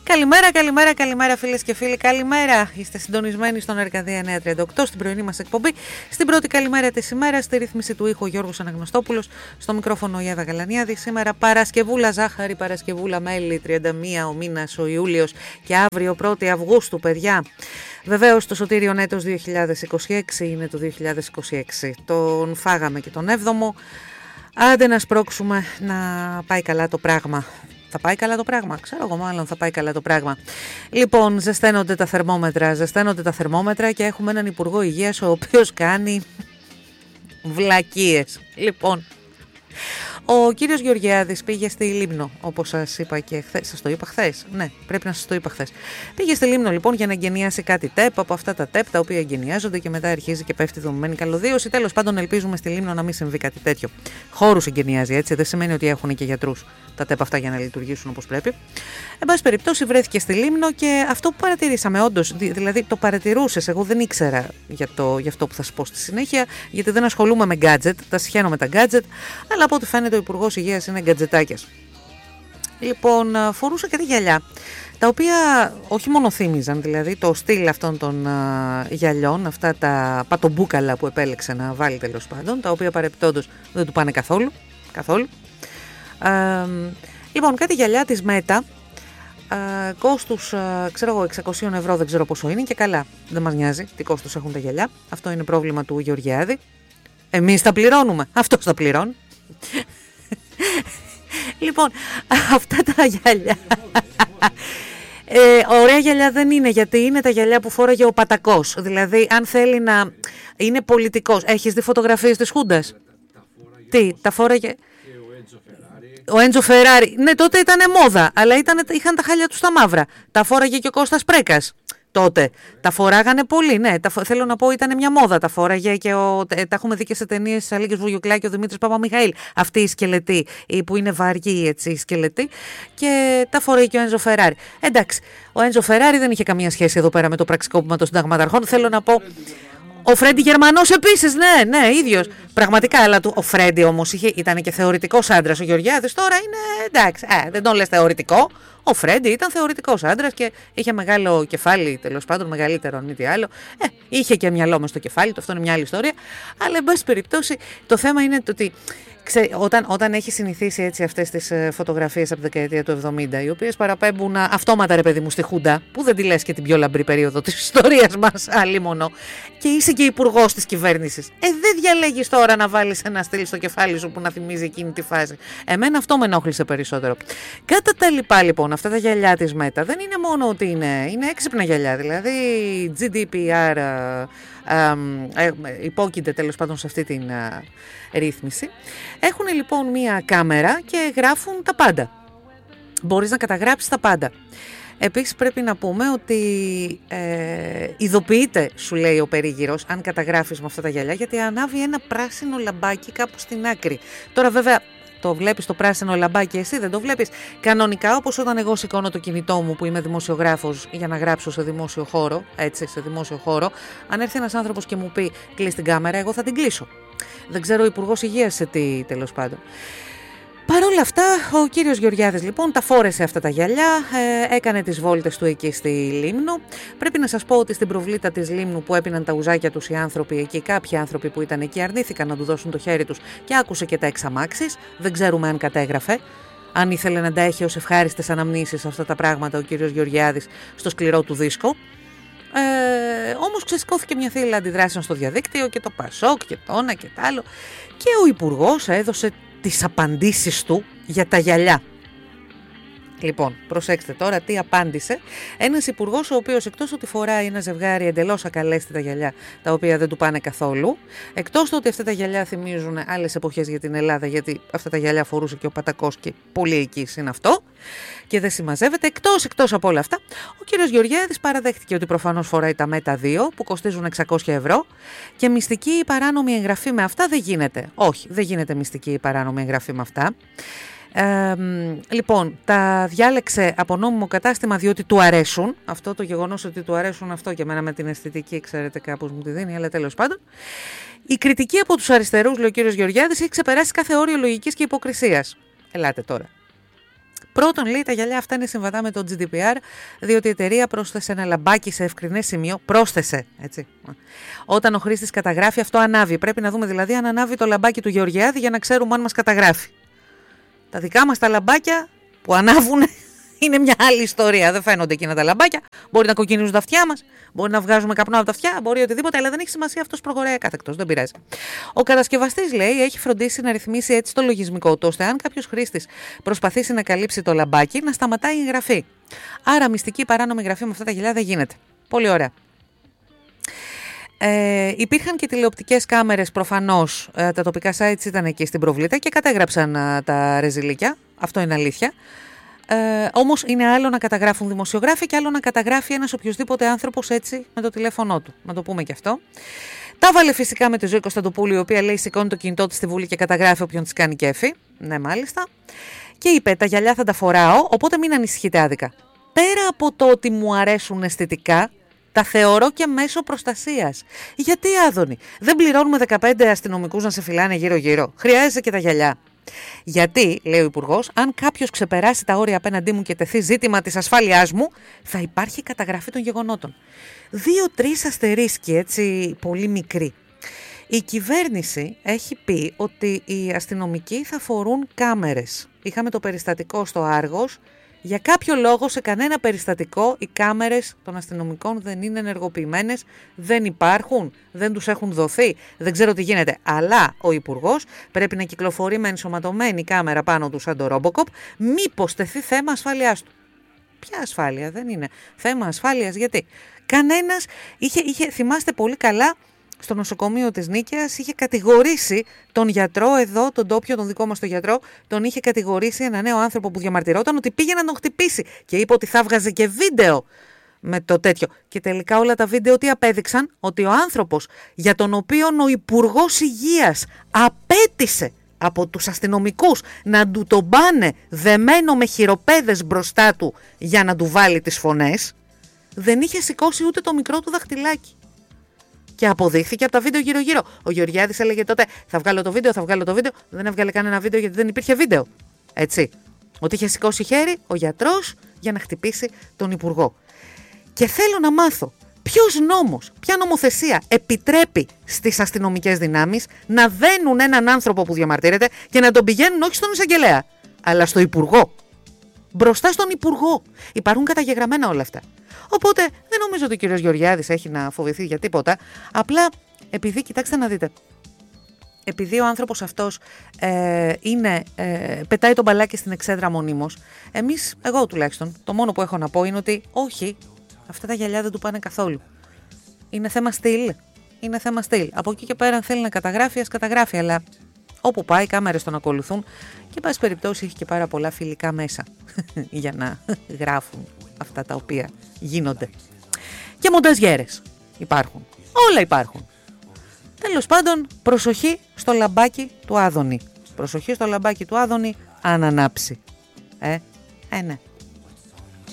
Καλημέρα φίλες και φίλοι, καλημέρα. Είστε συντονισμένοι στον Αρκαδία 938, στην πρωινή μας εκπομπή. Στην πρώτη καλημέρα της ημέρας, στη ρύθμιση του ήχου Γιώργος Αναγνωστόπουλος, στο μικρόφωνο η Εύα Γαλανιάδη. Σήμερα Παρασκευούλα ζάχαρη, Παρασκευούλα μέλι, 31 ο μήνας ο Ιούλιος και αύριο 1η Αυγούστου, παιδιά. Βεβαίως το σωτήριον έτος 2026 είναι το 2026. Τον φάγαμε και τον 7ο. Άντε να σπρώξουμε να πάει καλά το πράγμα. Θα πάει καλά το πράγμα, ξέρω εγώ μάλλον θα πάει καλά το πράγμα. Λοιπόν, ζεσταίνονται τα θερμόμετρα και έχουμε έναν Υπουργό Υγείας ο οποίος κάνει βλακίες. Λοιπόν, ο κύριος Γεωργιάδης πήγε στη Λίμνο, όπως σας είπα και χθες. Σας το είπα χθες? Ναι, πρέπει να σας το είπα χθες. Πήγε στη Λίμνο λοιπόν για να εγκαινιάσει κάτι ΤΕΠ από αυτά τα ΤΕΠ τα οποία εγκαινιάζονται και μετά αρχίζει και πέφτει δομημένη καλωδίωση. Τέλος πάντων, ελπίζουμε στη Λίμνο να μην συμβεί κάτι τέτοιο. Χώρους εγκαινιάζει, έτσι. Δεν σημαίνει ότι έχουν και γιατρούς τα ΤΕΠ αυτά για να λειτουργήσουν όπως πρέπει. Εν πάση περιπτώσει, βρέθηκε στη Λίμνο και αυτό που παρατηρήσαμε, όντως, δηλαδή το παρατηρούσες, εγώ δεν ήξερα για αυτό που θα σας πω στη συνέχεια, γιατί δεν ασχολούμαι με gadget, τα συχαίνω με τα gadget, αλλά από ό,τι φαίνεται ο Υπουργός Υγείας είναι γκατζετάκιας. Λοιπόν, φορούσε κάτι γυαλιά, τα οποία όχι μόνο θύμιζαν, δηλαδή το στυλ αυτών των γυαλιών, αυτά τα πατομπούκαλα που επέλεξε να βάλει τέλος πάντων, τα οποία παρεπτόντως δεν του πάνε καθόλου. Λοιπόν, κάτι γυαλιά της Μέτα, κόστους, ξέρω εγώ, 600 ευρώ, δεν ξέρω πόσο είναι και καλά. Δεν μας νοιάζει τι κόστος έχουν τα γυαλιά. Αυτό είναι πρόβλημα του Γεωργιάδη. Εμείς τα πληρώνουμε, αυτός τα πληρώνει. Λοιπόν, αυτά τα γυαλιά ωραία γυαλιά δεν είναι, γιατί είναι τα γυαλιά που φόραγε ο Πατακός. Δηλαδή, αν θέλει να είναι πολιτικός. Έχεις δει φωτογραφίες της Χούντας? Τι, τα φόραγε ο Έντζο Φεράρι. Ναι, τότε ήταν μόδα, αλλά είχαν τα χάλια του στα μαύρα. Τα φόραγε και ο Κώστας Πρέκας. Τότε τα φοράγανε πολύ, ναι. Θέλω να πω, ήταν μια μόδα. Τα φόραγε και τα έχουμε δει και σε ταινίες της Αλίκης Βουγιουκλάκη, ο Δημήτρης Παπαμιχαήλ. Αυτή η σκελετή, που είναι βαριή, έτσι, η σκελετή. Και τα φοράει και ο Έντζο Φεράρι. Εντάξει, ο Έντζο Φεράρι δεν είχε καμία σχέση εδώ πέρα με το πραξικόπημα των συνταγματαρχών. Θέλω να πω. Ο Φρέντι Γερμανός επίσης, ναι, ίδιος. Πραγματικά, αλλά ο Φρέντι όμως ήταν και θεωρητικός άντρας. Ο Γεωργιάδης τώρα είναι εντάξει, δεν τον λες θεωρητικό. Ο Φρέντι ήταν θεωρητικός άντρας και είχε μεγάλο κεφάλι, τέλος πάντων, μεγαλύτερο αν μη τι άλλο. Είχε και μυαλό μες στο κεφάλι του, αυτό είναι μια άλλη ιστορία. Αλλά, εν πάση περιπτώσει, το θέμα είναι ότι. Όταν έχει συνηθίσει έτσι αυτές τις φωτογραφίες από τη δεκαετία του 70, οι οποίες παραπέμπουν αυτόματα, ρε παιδί μου, στη Χούντα, που δεν τη λες και την πιο λαμπρή περίοδο της ιστορίας μας, αλίμονο, και είσαι και υπουργός της κυβέρνησης, δεν διαλέγεις τώρα να βάλεις ένα στυλ στο κεφάλι σου που να θυμίζει εκείνη τη φάση. Εμένα αυτό με ενόχλησε περισσότερο. Κατά τα λοιπά, λοιπόν, αυτά τα γυαλιά της Μέτα δεν είναι μόνο ότι είναι έξυπνα γυαλιά, δηλαδή GDPR υπόκειται τέλος πάντων σε αυτή την ρύθμιση. Έχουν λοιπόν μία κάμερα και γράφουν τα πάντα. Μπορείς να καταγράψεις τα πάντα. Επίσης πρέπει να πούμε ότι ειδοποιείται, σου λέει ο περίγυρος, αν καταγράφεις με αυτά τα γυαλιά, γιατί ανάβει ένα πράσινο λαμπάκι κάπου στην άκρη. Τώρα βέβαια το βλέπεις το πράσινο λαμπάκι, εσύ δεν το βλέπεις. Κανονικά, όπως όταν εγώ σηκώνω το κινητό μου που είμαι δημοσιογράφος για να γράψω σε δημόσιο χώρο, έτσι, σε δημόσιο χώρο, αν έρθει ένας άνθρωπος και μου πει κλείς την κάμερα, εγώ θα την κλείσω. Δεν ξέρω ο Υπουργός Υγείας σε τι, τέλος πάντων. Παρ' όλα αυτά, ο κύριος Γεωργιάδης λοιπόν τα φόρεσε αυτά τα γυαλιά, έκανε τις βόλτες του εκεί στη Λίμνο. Πρέπει να σας πω ότι στην προβλήτα της Λίμνου που έπιναν τα ουζάκια τους οι άνθρωποι εκεί, κάποιοι άνθρωποι που ήταν εκεί αρνήθηκαν να του δώσουν το χέρι τους και άκουσε και τα εξαμάξεις. Δεν ξέρουμε αν κατέγραφε, αν ήθελε να τα έχει ως ευχάριστες αναμνήσεις αυτά τα πράγματα ο κύριος Γεωργιάδης στο σκληρό του δίσκο. Όμως ξεσηκώθηκε μια θύελλα αντιδράσεων στο διαδίκτυο και το Πασόκ και το ένα και το άλλο, και ο Υπουργός έδωσε τις απαντήσεις του για τα γυαλιά. Λοιπόν, προσέξτε τώρα τι απάντησε ένας υπουργός ο οποίος εκτός ότι φοράει ένα ζευγάρι εντελώς ακαλέσθητα γυαλιά τα οποία δεν του πάνε καθόλου, εκτός ότι αυτά τα γυαλιά θυμίζουν άλλες εποχές για την Ελλάδα, γιατί αυτά τα γυαλιά φορούσε και ο Πατακός και πολύ εκείς είναι αυτό και δεν συμμαζεύεται, εκτός από όλα αυτά, ο κύριος Γεωργιάδης παραδέχτηκε ότι προφανώς φοράει τα Μέτα 2 που κοστίζουν 600 ευρώ και μυστική ή παράνομη εγγραφή με αυτά δεν γίνεται. Όχι, δεν γίνεται μυστική ή παράνομη εγγραφή με αυτά. Λοιπόν, τα διάλεξε από νόμιμο κατάστημα διότι του αρέσουν. Αυτό το γεγονός ότι του αρέσουν, αυτό και εμένα με την αισθητική, ξέρετε, κάπως μου τη δίνει, αλλά τέλος πάντων. Η κριτική από τους αριστερούς, λέει ο κύριος Γεωργιάδης, έχει ξεπεράσει κάθε όριο λογικής και υποκρισίας. Ελάτε τώρα. Πρώτον, λέει, τα γυαλιά αυτά είναι συμβατά με το GDPR, διότι η εταιρεία πρόσθεσε ένα λαμπάκι σε ευκρινές σημείο. Πρόσθεσε, έτσι. Όταν ο χρήστης καταγράφει, αυτό ανάβει. Πρέπει να δούμε δηλαδή αν ανάβει το λαμπάκι του Γεωργιάδη για να ξέρουμε αν μας καταγράφει. Τα δικά μας τα λαμπάκια που ανάβουν είναι μια άλλη ιστορία. Δεν φαίνονται εκείνα τα λαμπάκια. Μπορεί να κοκκινίζουν τα αυτιά μας, μπορεί να βγάζουμε καπνό από τα αυτιά, μπορεί οτιδήποτε, αλλά δεν έχει σημασία, αυτός προχωράει ακάθεκτος. Δεν πειράζει. Ο κατασκευαστής, λέει, έχει φροντίσει να ρυθμίσει έτσι το λογισμικό του, ώστε αν κάποιος χρήστης προσπαθήσει να καλύψει το λαμπάκι, να σταματάει η εγγραφή. Άρα, μυστική παράνομη εγγραφή με αυτά τα γυαλιά δεν γίνεται. Πολύ ωραία. Υπήρχαν και τηλεοπτικές κάμερες, προφανώς. Τα τοπικά sites ήταν εκεί στην προβλήτα και κατέγραψαν τα ρεζιλίκια. Αυτό είναι αλήθεια. Όμως είναι άλλο να καταγράφουν δημοσιογράφοι και άλλο να καταγράφει ένας οποιοσδήποτε άνθρωπος έτσι με το τηλέφωνό του. Να το πούμε και αυτό. Τα βάλε φυσικά με τη Ζωή Κωνσταντοπούλου, η οποία, λέει, σηκώνει το κινητό της στη Βουλή και καταγράφει όποιον της κάνει κέφι. Ναι, μάλιστα. Και είπε: τα γυαλιά θα τα φοράω, οπότε μην ανησυχείτε άδικα. Πέρα από το ότι μου αρέσουν αισθητικά, τα θεωρώ και μέσω προστασίας. Γιατί, Άδωνη, δεν πληρώνουμε 15 αστυνομικούς να σε φυλάνε γύρω-γύρω? Χρειάζεσαι και τα γυαλιά. Γιατί, λέει ο Υπουργός, αν κάποιος ξεπεράσει τα όρια απέναντί μου και τεθεί ζήτημα της ασφάλειάς μου, θα υπάρχει καταγραφή των γεγονότων. 2-3 αστερίσκοι, έτσι, πολύ μικροί. Η κυβέρνηση έχει πει ότι οι αστυνομικοί θα φορούν κάμερες. Είχαμε το περιστατικό στο Άργος. Για κάποιο λόγο, σε κανένα περιστατικό, οι κάμερες των αστυνομικών δεν είναι ενεργοποιημένες, δεν υπάρχουν, δεν τους έχουν δοθεί, δεν ξέρω τι γίνεται. Αλλά ο Υπουργός πρέπει να κυκλοφορεί με ενσωματωμένη κάμερα πάνω του σαν το Robocop, μήπως τεθεί θέμα ασφάλειάς του. Ποια ασφάλεια? Δεν είναι θέμα ασφάλειας, γιατί κανένας θυμάστε πολύ καλά, στο νοσοκομείο της Νίκαιας είχε κατηγορήσει τον γιατρό εδώ, τον τόπιο, τον δικό μας τον γιατρό, τον είχε κατηγορήσει ένα νέο άνθρωπο που διαμαρτυρόταν ότι πήγε να τον χτυπήσει και είπε ότι θα βγάζει και βίντεο με το τέτοιο. Και τελικά όλα τα βίντεο τι απέδειξαν? Ότι ο άνθρωπος για τον οποίο ο Υπουργός Υγείας απέτησε από τους αστυνομικούς να του τον πάνε δεμένο με χειροπέδες μπροστά του για να του βάλει τις φωνές, δεν είχε σηκώσει ούτε το μικρό του δαχτυλάκι. Και αποδείχθηκε από τα βίντεο γύρω-γύρω. Ο Γεωργιάδης έλεγε τότε: θα βγάλω το βίντεο, θα βγάλω το βίντεο. Δεν έβγαλε κανένα βίντεο γιατί δεν υπήρχε βίντεο. Έτσι. Ότι είχε σηκώσει χέρι ο γιατρός για να χτυπήσει τον Υπουργό. Και θέλω να μάθω ποιος νόμος, ποια νομοθεσία επιτρέπει στις αστυνομικές δυνάμεις να δένουν έναν άνθρωπο που διαμαρτύρεται και να τον πηγαίνουν όχι στον εισαγγελέα, αλλά στο Υπουργό. Μπροστά στον Υπουργό. Υπάρχουν καταγεγραμμένα όλα αυτά. Οπότε δεν νομίζω ότι ο κύριος Γεωργιάδης έχει να φοβηθεί για τίποτα. Απλά επειδή, κοιτάξτε να δείτε, επειδή ο άνθρωπος αυτός πετάει τον μπαλάκι στην εξέδρα μονίμως, εγώ τουλάχιστον, το μόνο που έχω να πω είναι ότι όχι, αυτά τα γυαλιά δεν του πάνε καθόλου. Είναι θέμα στυλ. Είναι θέμα στυλ. Από εκεί και πέρα, αν θέλει να καταγράφει, ας καταγράφει, αλλά όπου πάει, οι κάμερες τον ακολουθούν και, πάση περιπτώσει, έχει και πάρα πολλά φιλικά μέσα για να γράφουν αυτά τα οποία γίνονται. Και μονταζιέρες υπάρχουν. Όλα υπάρχουν. Τέλος πάντων, προσοχή στο λαμπάκι του Άδωνη. Προσοχή στο λαμπάκι του Άδωνη αν ανάψει. Ναι.